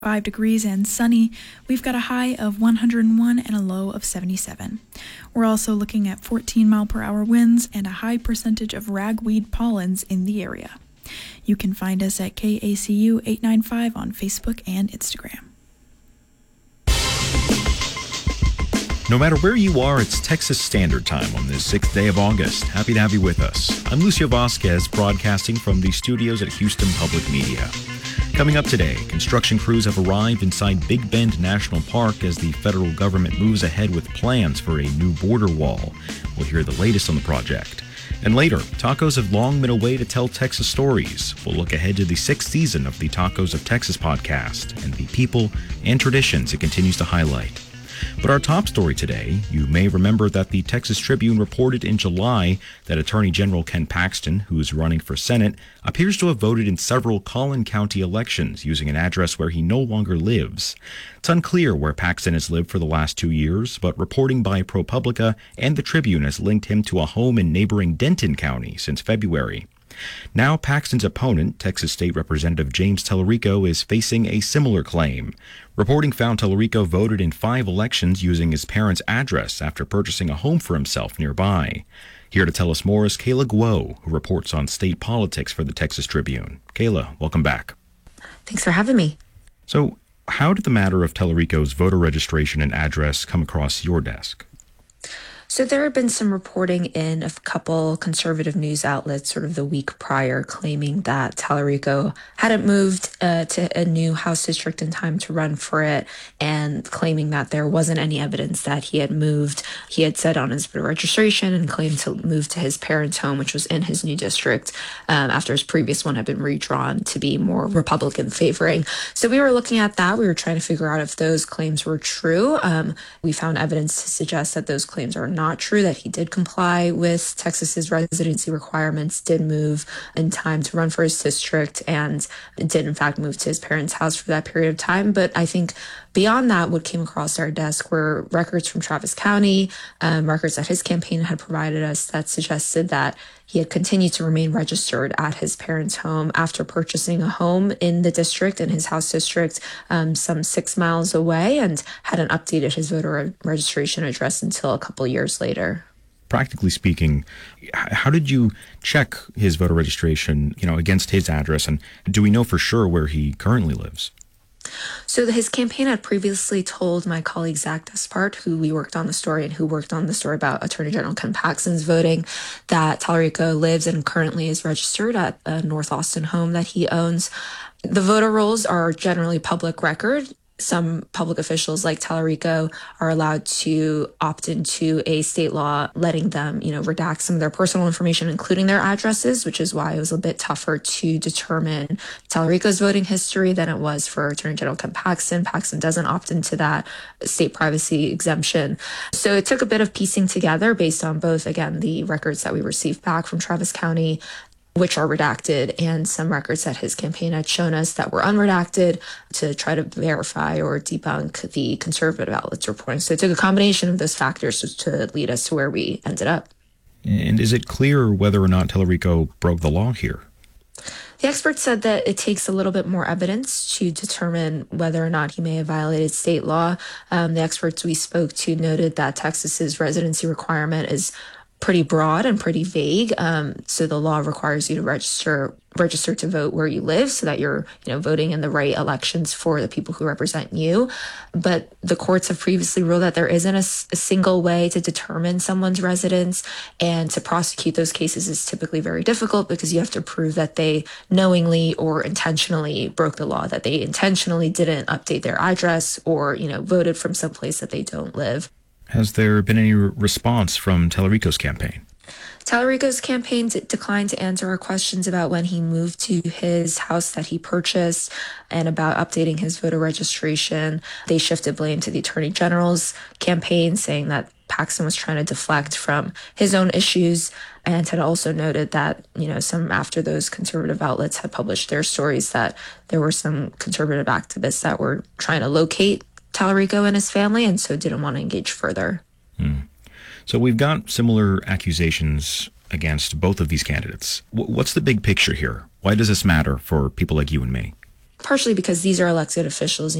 5 degrees and sunny. We've got a high of 101 and a low of 77. We're also looking at 14-mile-per-hour winds and a high percentage of ragweed pollens in the area. You can find us at KACU 895 on Facebook and Instagram. No matter where you are, it's Texas Standard Time on this 6th day of August. Happy to have you with us. I'm Lucio Vasquez, broadcasting from the studios at Houston Public Media. Coming up today, construction crews have arrived inside Big Bend National Park as the federal government moves ahead with plans for a new border wall. We'll hear the latest on the project. And later, tacos have long been a way to tell Texas stories. We'll look ahead to the 6th season of the Tacos of Texas podcast and the people and traditions it continues to highlight. But our top story today, you may remember that the Texas Tribune reported in July that Attorney General Ken Paxton, who is running for Senate, appears to have voted in several Collin County elections using an address where he no longer lives. It's unclear where Paxton has lived for the last 2 years, but reporting by ProPublica and the Tribune has linked him to a home in neighboring Denton County since February. Now Paxton's opponent, Texas State Representative James Tellerico, is facing a similar claim. Reporting found Tellerico voted in 5 elections using his parents' address after purchasing a home for himself nearby. Here to tell us more is Kayla Guo, who reports on state politics for the Texas Tribune. Kayla, welcome back. Thanks for having me. So, how did the matter of Tellerico's voter registration and address come across your desk? So there had been some reporting in a couple conservative news outlets sort of the week prior claiming that Tellerico hadn't moved to a new House district in time to run for it, and claiming that there wasn't any evidence that he had moved. He had said on his voter registration and claimed to move to his parents' home, which was in his new district, after his previous one had been redrawn to be more Republican favoring. So we were looking at that. We were trying to figure out if those claims were true. We found evidence to suggest that those claims are not true, that he did comply with Texas's residency requirements, did move in time to run for his district, and did in fact move to his parents' house for that period of time. But I think beyond that, what came across our desk were records from Travis County, records that his campaign had provided us that suggested that he had continued to remain registered at his parents' home after purchasing a home in the district, in his house district, some 6 miles away, and hadn't updated his voter registration address until a couple years later. Practically speaking, how did you check his voter registration, against his address, and do we know for sure where he currently lives? So his campaign had previously told my colleague Zach Despart, who we worked on the story and who worked on the story about Attorney General Ken Paxton's voting, that Tellerico lives and currently is registered at a North Austin home that he owns. The voter rolls are generally public record. Some public officials like Tellerico are allowed to opt into a state law letting them, redact some of their personal information, including their addresses, which is why it was a bit tougher to determine Tellerico's voting history than it was for Attorney General Ken Paxton. Paxton doesn't opt into that state privacy exemption. So it took a bit of piecing together based on both, again, the records that we received back from Travis County, which are redacted, and some records that his campaign had shown us that were unredacted, to try to verify or debunk the conservative outlets reporting. So it took a combination of those factors to lead us to where we ended up. And is it clear whether or not Tellerico broke the law here? The expert said that it takes a little bit more evidence to determine whether or not he may have violated state law. The experts we spoke to noted that Texas's residency requirement is pretty broad and pretty vague. So the law requires you to register to vote where you live so that you're, voting in the right elections for the people who represent you. But the courts have previously ruled that there isn't a single way to determine someone's residence, and to prosecute those cases is typically very difficult because you have to prove that they knowingly or intentionally broke the law, that they intentionally didn't update their address or, voted from someplace that they don't live. Has there been any response from Tellerico's campaign? Tellerico's campaign declined to answer our questions about when he moved to his house that he purchased and about updating his voter registration. They shifted blame to the Attorney General's campaign, saying that Paxton was trying to deflect from his own issues, and had also noted that, some after those conservative outlets had published their stories, that there were some conservative activists that were trying to locate Tellerico and his family, and so didn't want to engage further. So we've got similar accusations against both of these candidates. What's the big picture here? Why does this matter for people like you and me? partially because these are elected officials.